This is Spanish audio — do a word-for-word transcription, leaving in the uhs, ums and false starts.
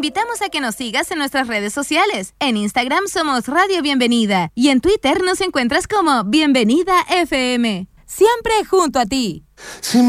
invitamos a que nos sigas en nuestras redes sociales. En Instagram somos Radio Bienvenida y en Twitter nos encuentras como Bienvenida F M. Siempre junto a ti. Si